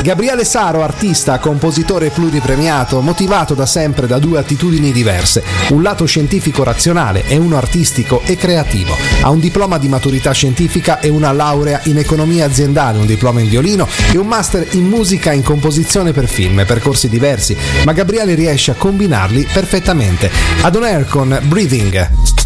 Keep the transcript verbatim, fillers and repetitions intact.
Gabriele Saro, artista, compositore pluripremiato, motivato da sempre da due attitudini diverse, un lato scientifico razionale e uno artistico e creativo. Ha un diploma di maturità scientifica e una laurea in economia aziendale, un diploma in violino e un master in musica e in composizione per film, percorsi diversi, ma Gabriele riesce a combinarli perfettamente. Ad On Air con Breathing.